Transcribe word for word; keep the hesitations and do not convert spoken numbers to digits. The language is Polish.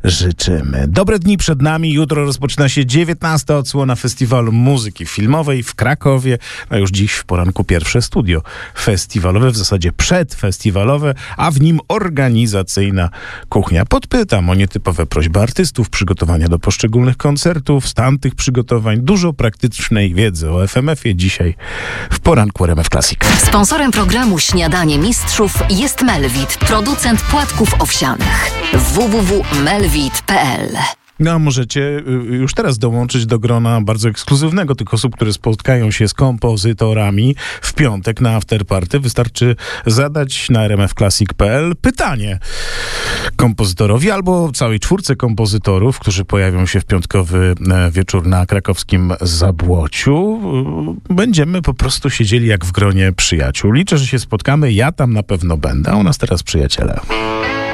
życzymy. Dobre dni przed nami. Jutro rozpoczyna się dziewiętnasta odsłona Festiwalu Muzyki Filmowej w Krakowie, a już dziś w poranku pierwsze studio festiwalowe, w zasadzie przedfestiwalowe, a w nim organizacyjna kuchnia. Podpytam o nietypowe prośby artystów, przygotowania do poszczególnych koncertów, stan tych przygotowań, dużo praktycznej wiedzy o F M F-ie dzisiaj w poranku R M F Classic. Sponsorem programu Śniadanie Mistrzów jest Melvit, producent płatków owsianych. w w w kropka melvit kropka p l. No a możecie już teraz dołączyć do grona bardzo ekskluzywnego tych osób, które spotkają się z kompozytorami w piątek na afterparty. Wystarczy zadać na r m f classic kropka p l pytanie kompozytorowi albo całej czwórce kompozytorów, którzy pojawią się w piątkowy wieczór na krakowskim Zabłociu. Będziemy po prostu siedzieli jak w gronie przyjaciół. Liczę, że się spotkamy. Ja tam na pewno będę, a u nas teraz przyjaciele.